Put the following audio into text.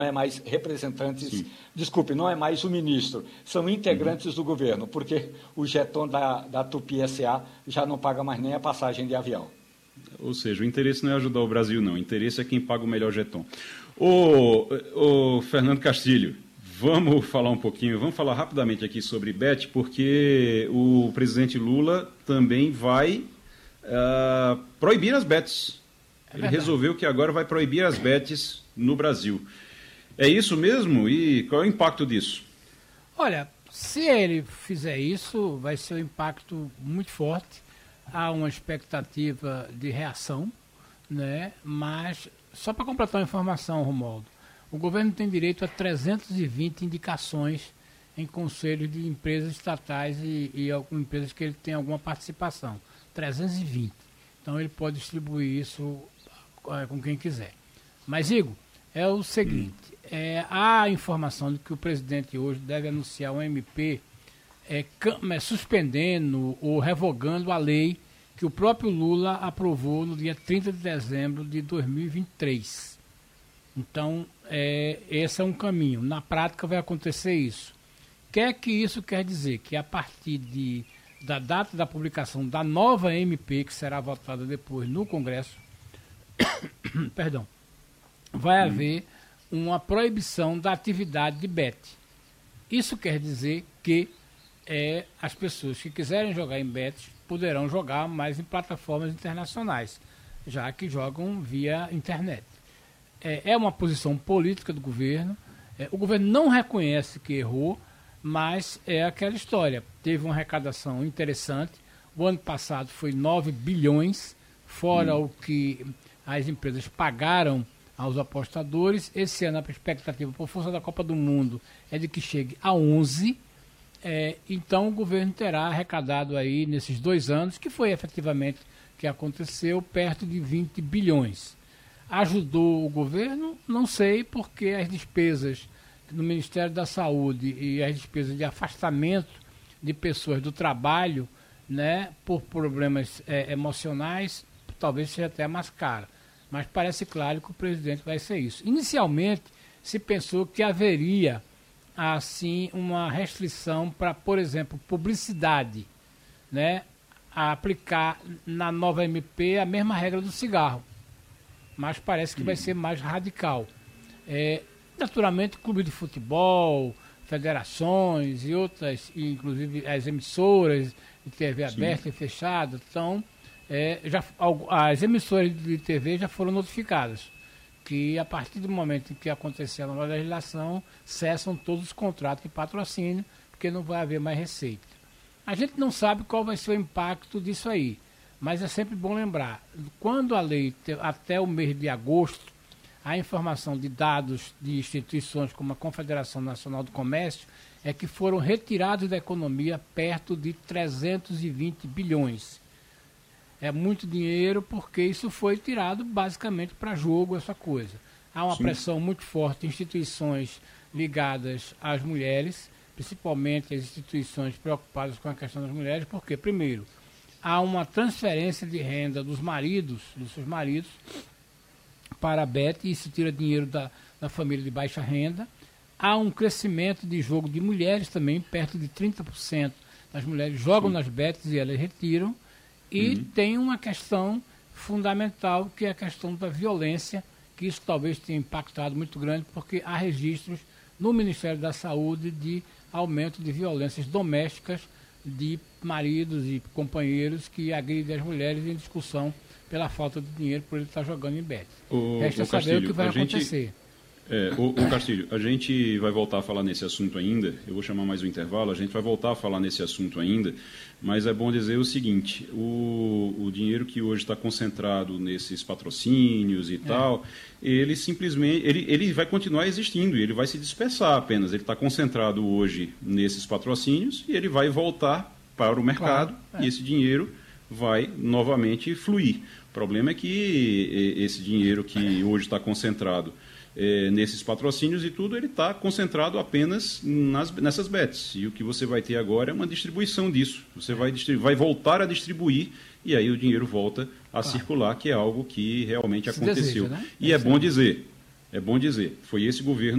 é mais representantes, Sim. desculpe, não é mais o ministro, são integrantes do governo, porque o jeton da Tupi S.A. já não paga mais nem a passagem de avião. Ou seja, o interesse não é ajudar o Brasil, não. O interesse é quem paga o melhor jeton. Ô Fernando Castilho, vamos falar um pouquinho, vamos falar rapidamente aqui sobre Bet, porque o presidente Lula também vai proibir as bets. Ele resolveu que agora vai proibir as bets no Brasil. É isso mesmo? E qual é o impacto disso? Olha, se ele fizer isso, vai ser um impacto muito forte. Há uma expectativa de reação, né? Mas, só para completar a informação, Romualdo, o governo tem direito a 320 indicações em conselhos de empresas estatais e empresas que ele tem alguma participação. 320. Então ele pode distribuir isso com quem quiser. Mas, Igor, é o seguinte, há a informação de que o presidente hoje deve anunciar um MP suspendendo ou revogando a lei que o próprio Lula aprovou no dia 30 de dezembro de 2023. Então, esse é um caminho. Na prática vai acontecer isso. O que isso quer dizer? Que a partir da data da publicação da nova MP, que será votada depois no Congresso, perdão, vai haver uma proibição da atividade de bet. Isso quer dizer que as pessoas que quiserem jogar em bets poderão jogar mais em plataformas internacionais, já que jogam via internet. É uma posição política do governo. O governo não reconhece que errou, mas é aquela história. Teve uma arrecadação interessante. O ano passado foi 9 bilhões, fora o que as empresas pagaram aos apostadores. Esse ano a expectativa, por força da Copa do Mundo, é de que chegue a 11. Então o governo terá arrecadado aí nesses 2 anos, que foi efetivamente que aconteceu, perto de 20 bilhões. Ajudou o governo? Não sei, porque as despesas no Ministério da Saúde e as despesas de afastamento de pessoas do trabalho, né, por problemas emocionais, talvez seja até mais cara. Mas parece claro que o presidente vai ser isso. Inicialmente, se pensou que haveria assim uma restrição para, por exemplo, publicidade, né, a aplicar na nova MP a mesma regra do cigarro. Mas parece que vai ser mais radical. Naturalmente, clubes de futebol, federações e outras, inclusive as emissoras de TV aberta e fechada, as emissoras de TV já foram notificadas que a partir do momento em que acontecer a nova legislação, cessam todos os contratos de patrocínio, porque não vai haver mais receita. A gente não sabe qual vai ser o impacto disso aí, mas é sempre bom lembrar, quando a lei, até o mês de agosto, a informação de dados de instituições como a Confederação Nacional do Comércio é que foram retirados da economia perto de 320 bilhões. É muito dinheiro porque isso foi tirado basicamente para jogo, essa coisa. Há uma pressão muito forte em instituições ligadas às mulheres, principalmente as instituições preocupadas com a questão das mulheres, porque, primeiro, há uma transferência de renda dos seus maridos, para a Bet, e isso tira dinheiro da família de baixa renda. Há um crescimento de jogo de mulheres também, perto de 30% das mulheres jogam nas bets e elas retiram. E tem uma questão fundamental, que é a questão da violência, que isso talvez tenha impactado muito grande, porque há registros no Ministério da Saúde de aumento de violências domésticas de maridos e companheiros que agridem as mulheres em discussão pela falta de dinheiro por ele estar jogando em bet. Resta saber o que vai acontecer. Castilho, a gente vai voltar a falar nesse assunto ainda, eu vou chamar mais um intervalo, a gente vai voltar a falar nesse assunto ainda, mas é bom dizer o seguinte, o dinheiro que hoje está concentrado nesses patrocínios e tal, ele simplesmente, ele vai continuar existindo, ele vai se dispersar apenas, ele está concentrado hoje nesses patrocínios e ele vai voltar para o mercado e esse dinheiro vai novamente fluir. O problema é que esse dinheiro que hoje está concentrado nesses patrocínios e tudo, ele está concentrado apenas nessas bets. E o que você vai ter agora é uma distribuição disso. Você vai voltar a distribuir e aí o dinheiro volta a circular, que é algo que realmente aconteceu. Deseja, né? E é bom dizer, foi esse governo